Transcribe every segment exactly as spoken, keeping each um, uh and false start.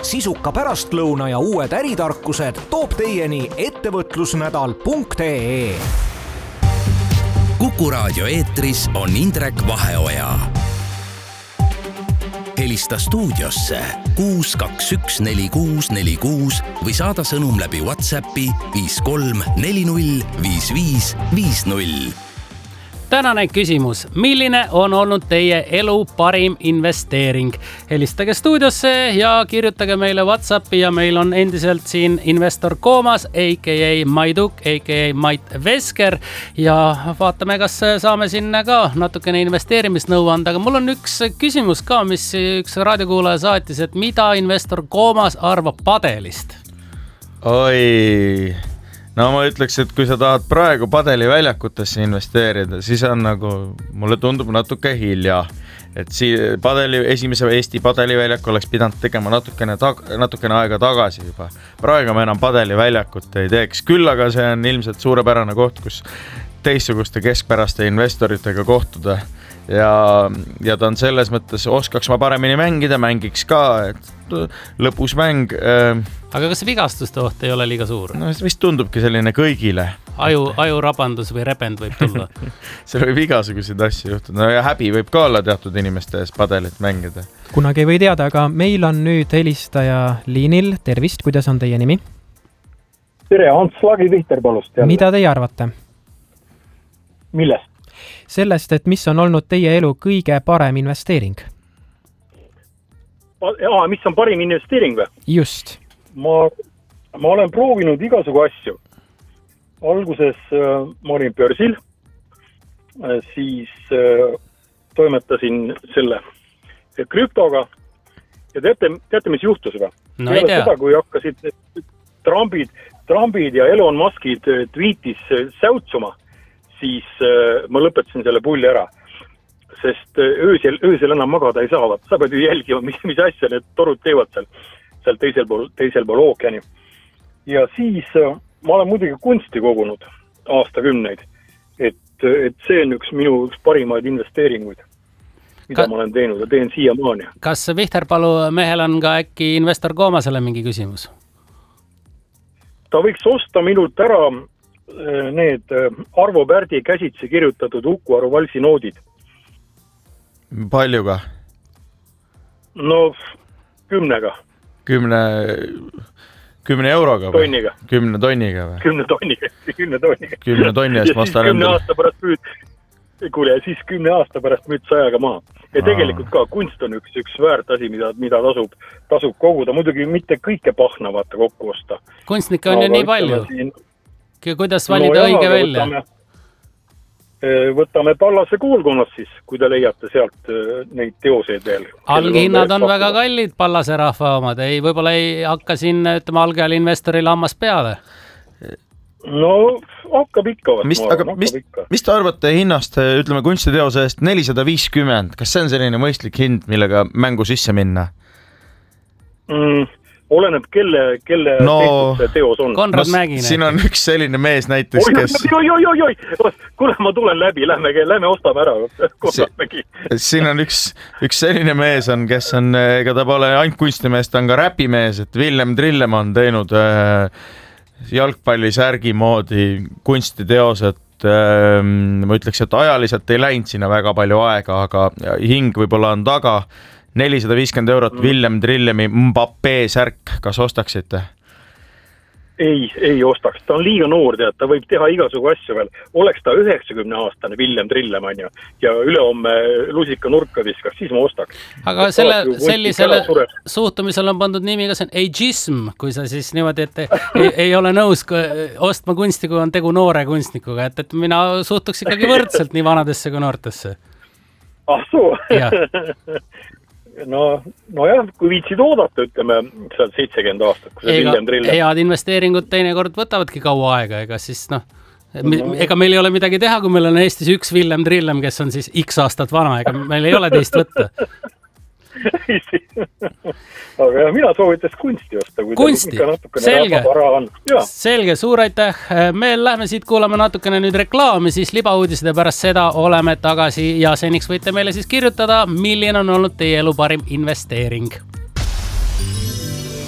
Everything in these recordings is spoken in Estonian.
sisuka pärastlõuna ja uued äritarkused toob teieni ettevõtlusnädal punkt ee. Kuku raadio eetris on Indrek Vaheoja. Helista stuudiosse kuus kaks üks neli kuus neli kuus või saada sõnum läbi WhatsAppi viis kolm neli null viis viis viis null. Tänane küsimus. Milline on olnud teie elu parim investeering? Helistage stuudiosse ja kirjutage meile WhatsAppi ja meil on endiselt siin investor Koomas, a k a Maiduk, a k a Mait Vesker ja vaatame, kas saame sinna ka natukene investeerimisnõu anda. Aga mul on üks küsimus ka, mis üks raadiokuulaja saatis, et mida investor Koomas arvab padelist? Oi... No ma ütleks, et kui sa tahad praegu padeliväljakutesse investeerida, siis on nagu, mulle tundub natuke hilja. Et sii, padeli, esimese Eesti padeliväljaku oleks pidanud tegema natukene, tag, natukene aega tagasi juba. Praegu me enam padeliväljakut ei teeks. Küll aga see on ilmselt suurepärane koht, kus teissuguste keskpäraste investoritega kohtuda. Ja, ja ta on selles mõttes, oskaks ma paremini mängida, mängiks ka, et lõpus mäng. Äh, Aga kas vigastuste oht ei ole liiga suur? No vist tundubki selline kõigile. Aju, aju rabandus või repend võib tulla. Seal võib igasuguseid asju juhtuda. No ja häbi võib ka olla teatud inimeste ees padelit mängida. Kunagi ei või teada, aga meil on nüüd helistaja liinil. Tervist, kuidas on teie nimi? Tere, Ants Lagi Vihterpalust. Jälle. Mida teie arvate? Millest? Sellest, et mis on olnud teie elu kõige parem investeering? Aa, mis on parim investeering või? Just. Ma, ma olen proovinud igasugu asju. Alguses äh, ma olin börsil, äh, siis äh, toimetasin selle krüptoga ja teate, teate mis juhtus või? No ei tea. Seda, kui hakkasid Trumpid, Trumpid ja Elon Muskid tweetis säutsuma, siis äh, ma lõpetasin selle pulli ära. Sest öösel, öösel enam magada ei saa. Sa pead ju jälgima, mis, mis asja need torud teevad seal, seal teisel pool, teisel pool ookeani. Ja siis äh, ma olen muidugi kunsti kogunud aastakümneid, et, et see on üks minu üks parimaid investeeringuid, mida Ka... ma olen teinud ja teen siia maani. Kas Vihterpalu mehel on ka äkki investor Koomasele mingi küsimus? Ta võiks osta minult ära need Arvo Pärdi käsitsi kirjutatud Uku Aru valsi noodid. Paljuga? No kümnega. Kümne, kümne euroga või? Tonniga. Kümne tonniga või? Kümne tonniga. Kümne tonniga. Kümne tonni eest ma ostan endale. Aasta pärast müüd, kuule, siis kümne aasta pärast müüd sajaga maha. Ja Aa. tegelikult ka kunst on üks, üks väärt asi, mida, mida tasub, tasub koguda. Muidugi mitte kõike pahna vaata kokku osta. Kunstnikke on ju nii palju. Siin... Kuidas valida no, õige välja? Võtame, võtame Pallase koolkonnas siis, kui te leiate sealt neid teoseid veel. Alghinnad on, on väga kallid Pallase rahva omad. Ei, võib-olla ei hakka siin, ütleme, algajal investoril ammas peale. No, hakkab ikka. Mis, aga hakkab mis, ikka. mis te arvate hinnast, ütleme, kunstiteose eest nelisada viiskümmend? Kas see on selline mõistlik hind, millega mängu sisse minna? Mm. Oleneb, kelle, kelle no, tehtud teos on. Konrad no, Mägine. Siin on üks selline mees näiteks, oi, kes... Oi, oi, oi, oi, kuule, ma tulen läbi, lähme, lähme ostame ära. Si... Siin on üks, üks selline mees, on, kes on, ega ta pole ainult kunstimees, ta on ka räpimees, et Villem Trillem on teinud äh, jalgpallisärgi moodi kunstiteoset. Äh, ma ütleks, et ajaliselt ei läinud sinna väga palju aega, aga hing võib-olla on taga. nelisada viiskümmend eurot mm. Villem Trillemi Mbappé särk, kas ostaksite? Ei, ei ostaks. Ta on liiga noor, tead, ta võib teha igasugu asju veel. Oleks ta üheksakümne aastane Villem Trillem, on ju, ja ülehomme lusika nurka viskaks, siis ma ostaks. Aga et selle, sellisele suhtumisel on pandud nimi, kas on ageism, kui sa siis niimoodi, et ei, ei ole nõus ostma kunsti, kui on tegu noore kunstnikuga, et, et mina suhtuks ikkagi võrdselt nii vanadesse kui noortesse. Ah, soo? Ja. No, no jah, kui viitsid oodata, ütleme, sealt seitsekümmend aastat. Ega, head investeeringud teinekord võtavadki kaua aega, ega siis noh, no. ega meil ei ole midagi teha, kui meil on Eestis üks Villem Trillem, kes on siis x aastat vana, ega meil ei ole teist võtta. Aga jah, mina soovitas kunsti osta. Kunsti, selge, selge, suur aitäh. Me lähme siit kuulama natukene nüüd reklaami, siis libauudisede pärast seda oleme tagasi ja seniks võite meile siis kirjutada, milline on olnud teie elu parim investeering.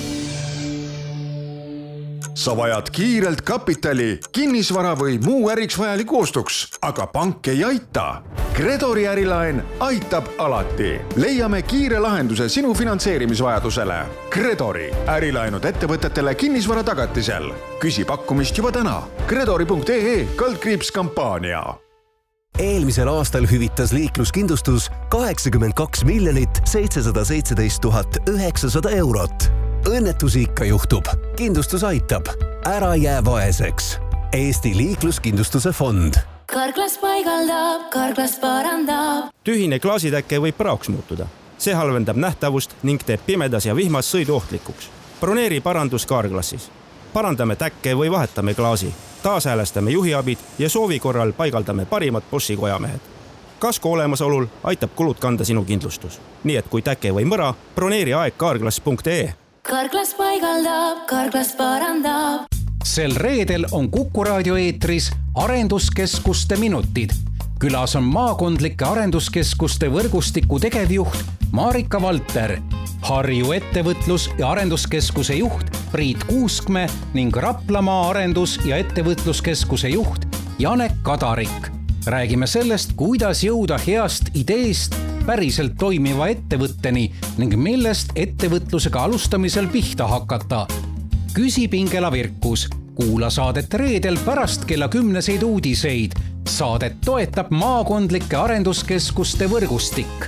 sa vajad kiirelt kapitali, kinnisvara või muu äriks vajaliku ostuks, aga pank ei aita. Gredori ärilaen aitab alati. Leiame kiire lahenduse sinu finantseerimisvajadusele. Gredori ärilaenud ettevõtetele kinnisvara tagatisel. Küsi pakkumist juba täna. Gredori punkt ee kaldkriips kampaania. Eelmisel aastal hüvitas liikluskindlustus kaheksakümmend kaks miljonit seitsesada seitseteist tuhat üheksasada eurot. Õnnetusi ikka juhtub. Kindlustus aitab. Ära jää vaeseks. Eesti liikluskindlustuse fond. Karklas paigaldab, Karklas parandab. Tühine klaasitäkke võib praoks muutuda. See halvendab nähtavust ning teeb pimedas ja vihmas sõidu ohtlikuks. Broneeri parandus Karklassis. Parandame täkke või vahetame klaasi. Taashäälestame juhiabid ja soovi korral paigaldame parimad Boschi kojamehed. Kasko olemasolul aitab kulud kanda sinu kindlustus. Nii et kui täke või mõra, broneeri aeg karklas punkt ee. Karklas paigaldab, Karklas parandab. Sel reedel on Kuku raadio eetris arenduskeskuste minutid. Külas on maakondlike arenduskeskuste võrgustiku tegevjuht Marika Valter, Harju ettevõtlus- ja arenduskeskuse juht Priit Kuuskme ning Raplamaa arendus- ja ettevõtluskeskuse juht Janek Kadarik. Räägime sellest, kuidas jõuda heast ideest päriselt toimiva ettevõtteni ning millest ettevõtlusega alustamisel pihta hakata. Küsi Pingela Virkus. Kuula saadet reedel pärast kella kümneseid uudiseid. Saadet toetab maakondlike arenduskeskuste võrgustik.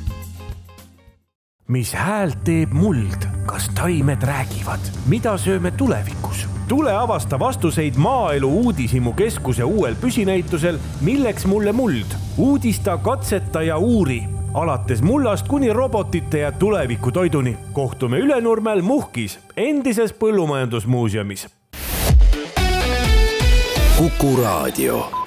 Mis häält teeb muld? Kas taimed räägivad? Mida sööme tulevikus? Tule avasta vastuseid Maaelu Uudishimu keskuse uuel püsinäitusel Milleks mulle muld? Uudista, katseta ja uuri. Alates mullast kuni robotite ja tuleviku toiduni. Kohtume Ülenurmel Muhkis, endises põllumajandusmuuseumis. Kuku raadio.